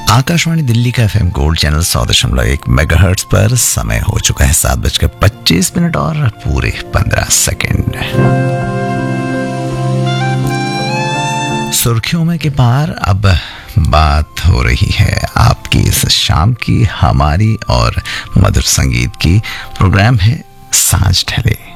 आकाशवाणी दिल्ली का FM gold channel 100.1 megahertz पर समय हो चुका है 7:25 और पूरे 15 सेकंड। सुर्खियों में के पार अब बात हो रही है आपकी इस शाम की, हमारी और मधुर संगीत की। प्रोग्राम है सांझ ढले।